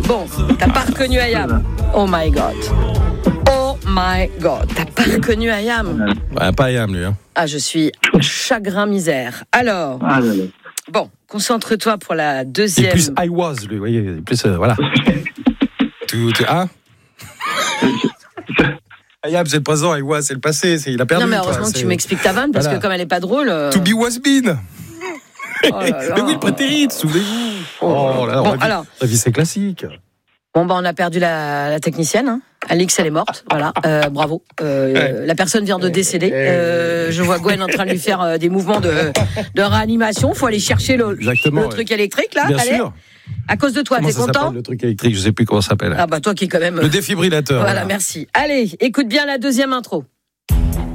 Bon, t'as pas reconnu Ayam. Oh my God. Oh my God. T'as pas reconnu Ayam. Ouais, pas Ayam, lui. Hein. Ah, je suis chagrin misère. Alors, bon, concentre-toi pour la deuxième. C'est plus I was, lui. Vous voyez, plus, voilà. Hein Ayam, c'est le présent, I was, c'est le passé. Il a perdu. Non, mais heureusement que tu m'expliques ta vanne, parce que comme elle est pas drôle. To be was been. Oh là là. Mais oui, le prétérit, souvenez-vous. Oh là là. Bon, alors. La vie, c'est classique. Bon, on a perdu la technicienne. Hein. Alix, elle est morte. Voilà, bravo. La personne vient de décéder. Je vois Gwen en train de lui faire des mouvements de réanimation. Faut aller chercher le truc électrique, là. Bien Allez. sûr. À cause de toi, comment t'es content ? Le truc électrique, je sais plus comment ça s'appelle. Ah bah toi qui est quand même... Le défibrillateur. Voilà, merci. Allez, écoute bien la deuxième intro.